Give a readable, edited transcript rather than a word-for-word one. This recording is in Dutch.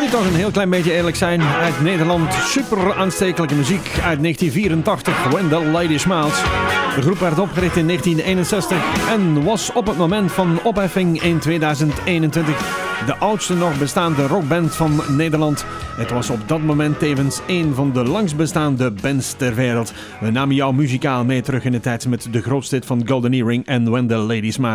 je toch een heel klein beetje eerlijk zijn. Uit Nederland, super aanstekelijke muziek uit 1984, When the Lady Smiles. De groep werd opgericht in 1961 en was op het moment van opheffing in 2021 de oudste nog bestaande rockband van Nederland. Het was op dat moment tevens een van de langst bestaande bands ter wereld. We namen jou muzikaal mee terug in de tijd met de grootste hit van Golden Earring en When the Lady Smiles.